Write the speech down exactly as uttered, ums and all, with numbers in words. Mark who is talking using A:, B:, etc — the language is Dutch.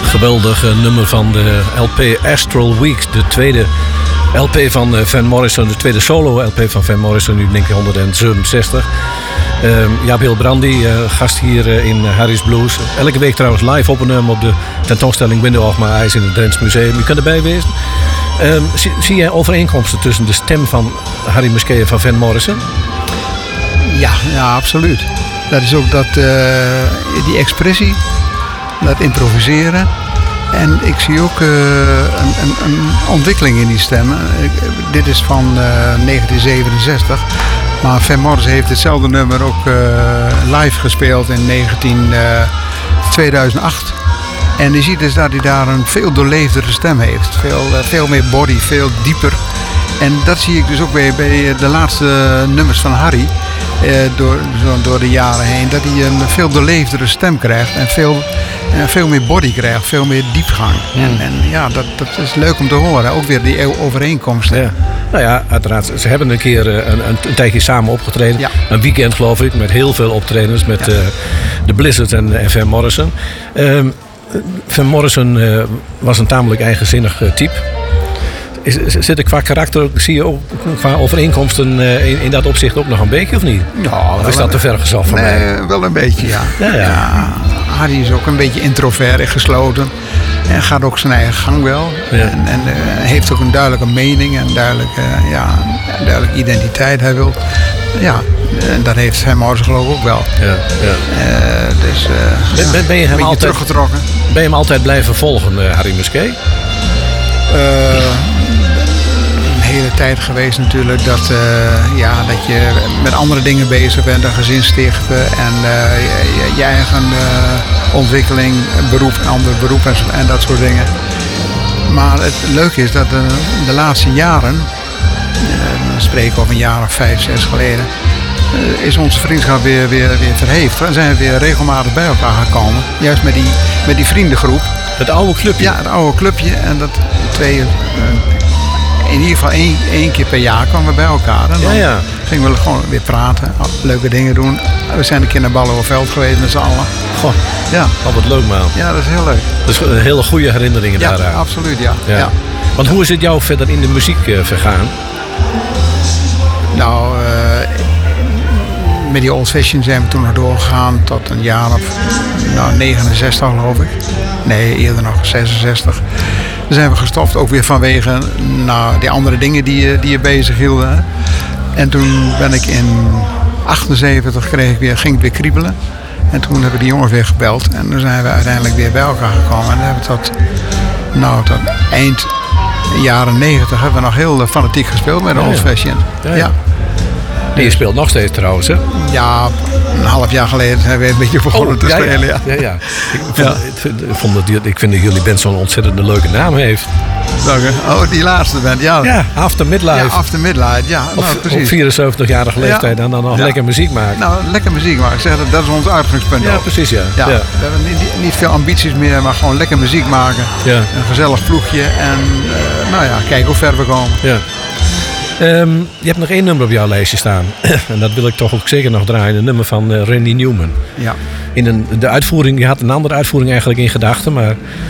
A: Geweldig uh, nummer van de L P Astral Weeks. De tweede L P van uh, Van Morrison. De tweede solo L P van Van Morrison. Nu negentien zevenenzestig. Uh, Jaap Hilbrandi, uh, gast hier uh, in uh, Harry's Blues. Elke week trouwens live opgenomen op de tentoonstelling Window of My Eyes in het Drents Museum. U kunt erbij wezen. Uh, zie, zie jij overeenkomsten tussen de stem van Harry Musquet en van Van Morrison?
B: Ja, ja, absoluut. Dat is ook dat, uh, die expressie, dat improviseren. En ik zie ook uh, een, een, een ontwikkeling in die stemmen. Ik, dit is van uh, negentien zevenenzestig. Maar Van Morrison heeft hetzelfde nummer ook uh, live gespeeld in negentien, uh, tweeduizend acht. En je ziet dus dat hij daar een veel doorleefdere stem heeft. Veel, uh, veel meer body, veel dieper. En dat zie ik dus ook bij, bij de laatste nummers van Harry. Uh, door, zo, door de jaren heen. Dat hij een veel doorleefdere stem krijgt. En veel, uh, veel meer body krijgt. Veel meer diepgang. Mm. En, en ja, dat, dat is leuk om te horen. Ook weer die overeenkomsten. Ja.
A: Nou ja, uiteraard. Ze hebben een keer uh, een, een, een tijdje samen opgetreden. Ja. Een weekend geloof ik. Met heel veel optredens. Met ja. uh, de Blizzard en, en Van Morrison. Uh, Van Morrison uh, was een tamelijk eigenzinnig uh, type. Is, zit er qua karakter, zie je ook qua overeenkomsten uh, in, in dat opzicht ook nog een beetje of niet?
B: Ja,
A: of is dat te ver gezocht van
B: nee,
A: mij?
B: Wel een beetje, ja.
A: Ja, ja.
B: ja. Harry is ook een beetje introvert en gesloten. En gaat ook zijn eigen gang wel. Ja. En, en uh, heeft ook een duidelijke mening en duidelijke, uh, ja, een duidelijke identiteit. Hij wil, ja, en dat heeft Van Morrison geloof ik ook wel.
A: Ja, ja.
B: Uh, dus uh,
A: ben, ben, ben je hem
B: een
A: altijd
B: teruggetrokken.
A: Ben je hem altijd blijven volgen, uh, Harry Musquet?
B: Uh, een hele tijd geweest natuurlijk dat, uh, ja, dat je met andere dingen bezig bent, een gezin stichten en uh, je, je eigen uh, ontwikkeling, beroep, een ander beroep en, en dat soort dingen. Maar het leuke is dat uh, de laatste jaren, uh, we spreken over een jaar of vijf, zes geleden, uh, is onze vriendschap weer, weer, weer verheven en zijn we weer regelmatig bij elkaar gekomen. Juist met die, met die vriendengroep.
A: Het oude clubje?
B: Ja, het oude clubje. En dat twee, uh, in ieder geval één, één keer per jaar kwamen we bij elkaar. En dan ja, ja. gingen we gewoon weer praten, leuke dingen doen. We zijn een keer naar Ballenveld geweest met z'n allen.
A: Goh, ja. Oh, wat leuk man.
B: Ja, dat is heel leuk.
A: Dat is een hele goede herinneringen
B: ja,
A: daaraan.
B: Absoluut, ja. ja. ja.
A: Want hoe is het jou verder in de muziek uh, vergaan?
B: Nou, uh, met die Old Fashion zijn we toen nog doorgegaan tot een jaar of nou, negenenzestig geloof ik. Nee, eerder nog, zesenzestig. Dan zijn we gestopt, ook weer vanwege nou, die andere dingen die je, die je bezig hielden. En toen ben ik in achtenzeventig kreeg ik weer, ging het weer kriebelen. En toen hebben die jongens weer gebeld. En toen zijn we uiteindelijk weer bij elkaar gekomen. En dan hebben we tot, nou, tot eind jaren negentig hebben we nog heel fanatiek gespeeld met de ja, Old Fashion.
A: Ja, ja. ja. En je speelt nog steeds trouwens, hè?
B: Ja, een half jaar geleden zijn we een beetje begonnen oh, te
A: ja,
B: spelen.
A: Ja, ja. ja, ja. Ik, vond,
B: ja.
A: ik, vond dat, ik vind dat jullie band zo'n ontzettend leuke naam heeft.
B: Dank je. Oh, die laatste band, ja.
A: Ja, After Midlife.
B: Ja, After Midlife, ja.
A: Op,
B: nou, precies.
A: op vierenzeventigjarige leeftijd ja. en dan nog ja. lekker muziek maken.
B: Nou, lekker muziek maken. Ik zeg, dat, dat is ons uitgangspunt.
A: Ja,
B: ook.
A: precies, ja.
B: ja.
A: ja.
B: We hebben niet, niet veel ambities meer, maar gewoon lekker muziek maken.
A: Ja.
B: Een gezellig ploegje en uh, nou ja, kijken hoe ver we komen.
A: Ja. Um, je hebt nog één nummer op jouw lijstje staan. En dat wil ik toch ook zeker nog draaien. Een nummer van uh, Randy Newman.
B: Ja.
A: In een, de uitvoering, je had een andere uitvoering eigenlijk in gedachten, maar